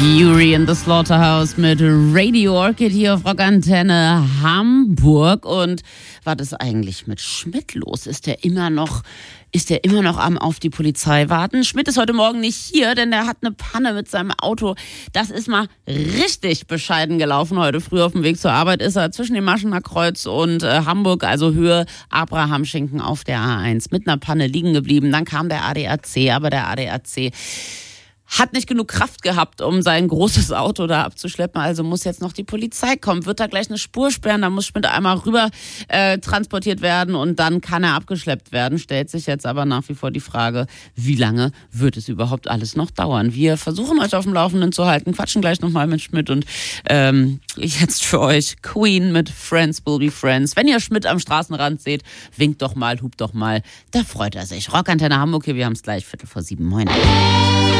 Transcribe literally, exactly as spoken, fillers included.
Fury in the Slaughterhouse mit Radio Orchid hier auf Rockantenne Hamburg. Und was ist eigentlich mit Schmidt los? Ist der immer noch, ist der immer noch am auf die Polizei warten? Schmidt ist heute Morgen nicht hier, denn der hat eine Panne mit seinem Auto. Das ist mal richtig bescheiden gelaufen. Heute früh auf dem Weg zur Arbeit ist er zwischen dem Maschener Kreuz und äh, Hamburg, also Höhe Abrahamschinken auf der A eins, mit einer Panne liegen geblieben. Dann kam der A D A C, aber der A D A C hat nicht genug Kraft gehabt, um sein großes Auto da abzuschleppen, also muss jetzt noch die Polizei kommen. Wird da gleich eine Spur sperren, da muss Schmidt einmal rüber äh, transportiert werden und dann kann er abgeschleppt werden. Stellt sich jetzt aber nach wie vor die Frage, wie lange wird es überhaupt alles noch dauern? Wir versuchen euch auf dem Laufenden zu halten, quatschen gleich nochmal mit Schmidt und ähm, jetzt für euch Queen mit Friends Will Be Friends. Wenn ihr Schmidt am Straßenrand seht, winkt doch mal, hupt doch mal, da freut er sich. Rockantenne Hamburg hier, wir haben es gleich Viertel vor sieben. Moin.